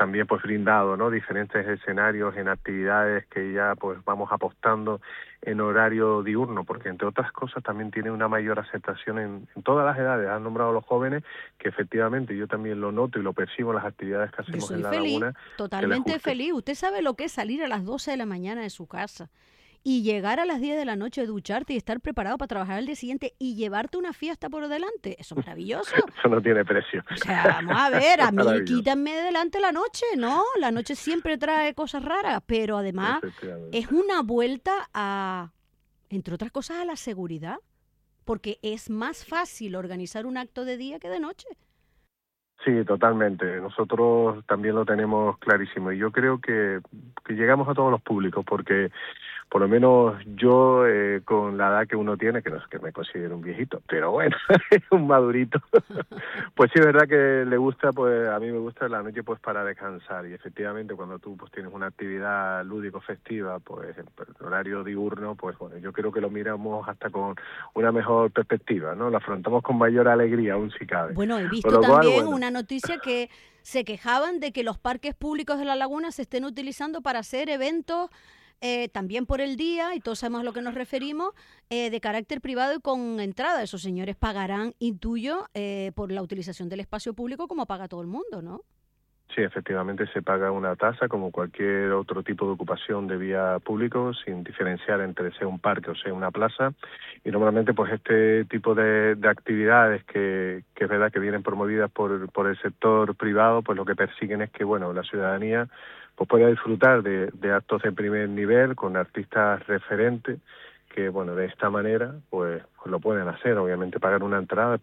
también pues brindado, ¿no?, diferentes escenarios en actividades que ya pues vamos apostando en horario diurno, porque entre otras cosas también tiene una mayor aceptación en todas las edades. Han nombrado a los jóvenes, que efectivamente yo también lo noto y lo percibo en las actividades que Yo hacemos en soy la feliz, laguna, que les totalmente guste. feliz. Usted sabe lo que es salir a las 12 de la mañana de su casa y llegar a las 10 de la noche, ducharte y estar preparado para trabajar al día siguiente y llevarte una fiesta por delante. Eso es maravilloso. Eso no tiene precio. O sea, vamos a ver, a mí Maravilloso, quítanme de delante la noche, ¿no? La noche siempre trae cosas raras, pero además efectivamente. es una vuelta a, entre otras cosas, a la seguridad, porque es más fácil organizar un acto de día que de noche. Sí, totalmente. Nosotros también lo tenemos clarísimo y yo creo que llegamos a todos los públicos porque por lo menos yo, con la edad que uno tiene, que no es que me considero un viejito, pero bueno, un madurito, pues sí es verdad que le gusta, pues a mí me gusta la noche pues para descansar y efectivamente cuando tú pues tienes una actividad lúdico-festiva, pues en horario diurno, pues bueno, yo creo que lo miramos hasta con una mejor perspectiva, ¿no? Lo afrontamos con mayor alegría, aún si cabe. Bueno, he Con visto lo cual, también bueno, una noticia que se quejaban de que los parques públicos de la laguna se estén utilizando para hacer eventos también por el día, y todos sabemos a lo que nos referimos, de carácter privado y con entrada. Esos señores pagarán, intuyo, por la utilización del espacio público como paga todo el mundo, ¿no? sí, efectivamente se paga una tasa como cualquier otro tipo de ocupación de vía público, sin diferenciar entre sea un parque o sea una plaza. Y normalmente pues este tipo de actividades que es verdad que vienen promovidas por el sector privado, pues lo que persiguen es que bueno, la ciudadanía pues pueda disfrutar de actos de primer nivel con artistas referentes que bueno, de esta manera pues lo pueden hacer, obviamente pagar una entrada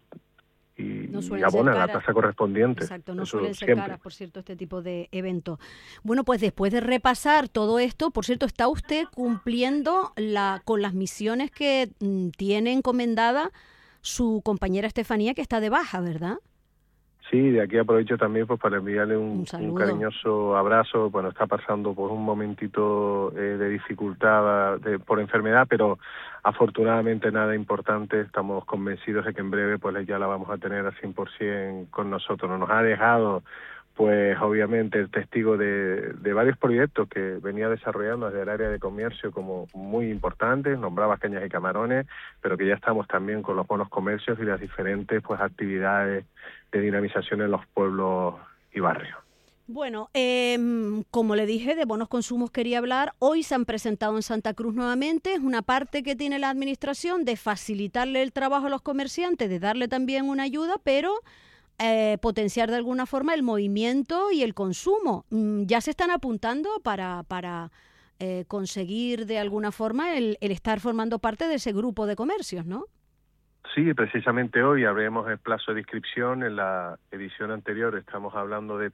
No y suelen ser abonan la caras. tasa correspondiente, Exacto, no eso suelen ser siempre. caras, por cierto, este tipo de eventos. Bueno, pues después de repasar todo esto, por cierto, ¿está usted cumpliendo con las misiones que tiene encomendada su compañera Estefanía, que está de baja, ¿verdad? Sí, de aquí aprovecho también pues para enviarle Un un saludo. cariñoso abrazo. Bueno, está pasando por un momentito de dificultad por enfermedad, pero afortunadamente nada importante. Estamos convencidos de que en breve pues ya la vamos a tener al 100% con nosotros. Nos ha dejado pues obviamente el testigo de varios proyectos que venía desarrollando desde el área de comercio como muy importantes, nombraba Cañas y Camarones, pero que ya estamos también con los bonos comercios y las diferentes pues actividades de dinamización en los pueblos y barrios. Bueno, como le dije, de bonos consumos quería hablar. Hoy se han presentado en Santa Cruz nuevamente. Es una parte que tiene la administración de facilitarle el trabajo a los comerciantes, de darle también una ayuda, pero potenciar de alguna forma el movimiento y el consumo. Ya se están apuntando para conseguir de alguna forma el estar formando parte de ese grupo de comercios, ¿no? Sí, precisamente hoy abriremos el plazo de inscripción. En la edición anterior estamos hablando de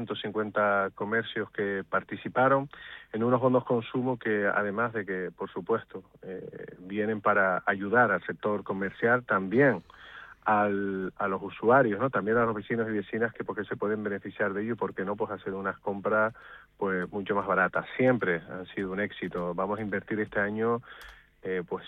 350 comercios que participaron en unos bonos consumo que, además de que, por supuesto, vienen para ayudar al sector comercial, también a los usuarios, ¿no? También a los vecinos y vecinas que porque se pueden beneficiar de ello y porque no pues hacer unas compras pues mucho más baratas. Siempre han sido un éxito. Vamos a invertir este año pues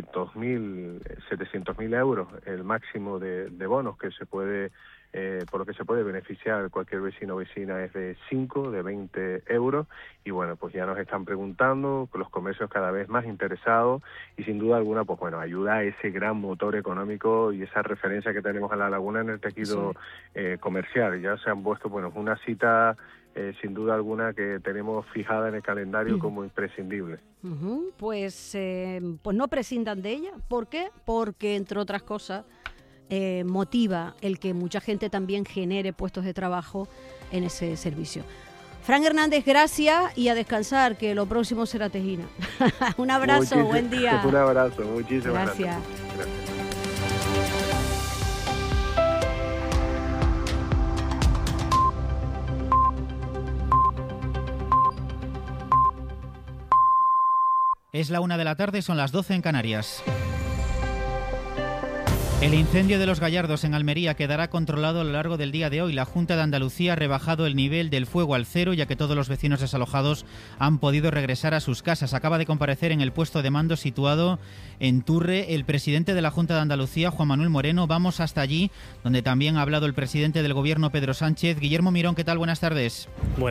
700.000 euros, el máximo de bonos que se puede por lo que se puede beneficiar cualquier vecino o vecina es de 5, de 20 euros y bueno, pues ya nos están preguntando, los comercios cada vez más interesados y sin duda alguna, pues bueno, ayuda a ese gran motor económico y esa referencia que tenemos en la laguna en el tejido comercial. Ya se han puesto, bueno, una cita sin duda alguna que tenemos fijada en el calendario como imprescindible. Pues no prescindan de ella. ¿Por qué? Porque, entre otras cosas, motiva el que mucha gente también genere puestos de trabajo en ese servicio. Fran Hernández, gracias y a descansar, que lo próximo será Tejina. Un abrazo, buen día. Un abrazo, muchísimas gracias. Gracias. Es la 1 de la tarde, son las 12 en Canarias. El incendio de Los Gallardos en Almería quedará controlado a lo largo del día de hoy. La Junta de Andalucía ha rebajado el nivel del fuego al 0, ya que todos los vecinos desalojados han podido regresar a sus casas. Acaba de comparecer en el puesto de mando situado en Turre el presidente de la Junta de Andalucía, Juan Manuel Moreno. Vamos hasta allí, donde también ha hablado el presidente del Gobierno, Pedro Sánchez. Guillermo Mirón, ¿qué tal? Buenas tardes.